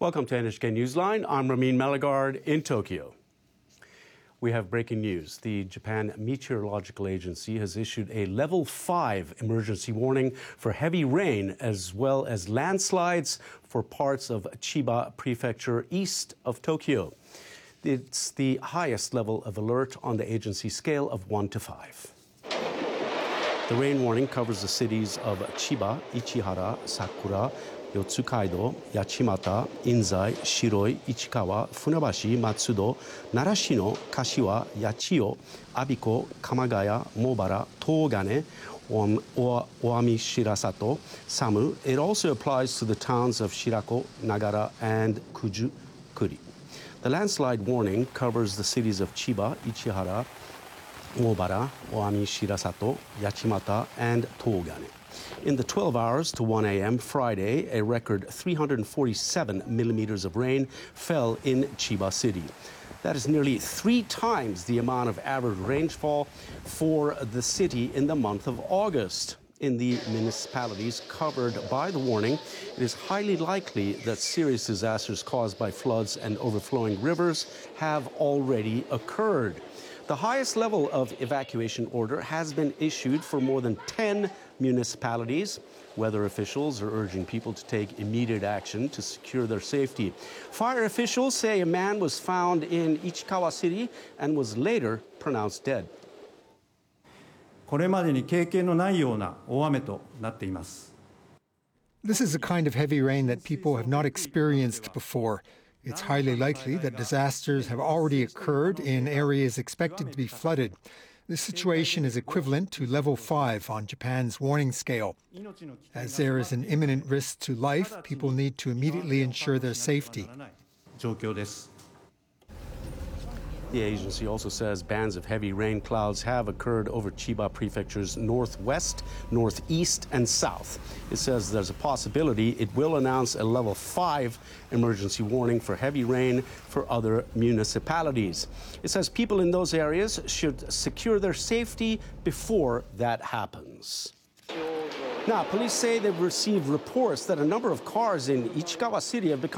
Welcome to NHK Newsline. I'm Ramin Malagard in Tokyo. We have breaking news. The Japan Meteorological Agency has issued a level 5 emergency warning for heavy rain as well as landslides for parts of Chiba Prefecture east of Tokyo. It's the highest level of alert on the agency scale of 1 to 5. The rain warning covers the cities of Chiba, Ichihara, Sakura, Yotsukaido, Yachimata, Inzai, Shiroi, Ichikawa, Funabashi, Matsudo, Narashino, Kashiwa, Yachiyo, Abiko, Kamagaya, Mobara, Togane, Oami Shirasato, Samu. It also applies to the towns of Shirako, Nagara, and Kujukuri. The landslide warning covers the cities of Chiba, Ichihara, Mobara, Oami Shirasato, Yachimata, and Togane. In the 12 hours to 1 a.m. Friday, a record 347 millimeters of rain fell in Chiba City. That is nearly 3 times the amount of average rainfall for the city in the month of August. In the municipalities covered by the warning, it is highly likely that serious disasters caused by floods and overflowing rivers have already occurred. The highest level of evacuation order has been issued for more than 10 municipalities. Weather officials are urging people to take immediate action to secure their safety. Fire officials say a man was found in Ichikawa City and was later pronounced dead. これまでに経験のないような大雨となっています。 This is a kind of heavy rain that people have not experienced before. It's highly likely that disasters have already occurred in areas expected to be flooded. This situation is equivalent to level 5 on Japan's warning scale. As there is an imminent risk to life, people need to immediately ensure their safety. The agency also says bands of heavy rain clouds have occurred over Chiba Prefecture's northwest, northeast, and south. It says there's a possibility it will announce a level 5 emergency warning for heavy rain for other municipalities. It says people in those areas should secure their safety before that happens. Now, police say they've received reports that a number of cars in Ichikawa City have become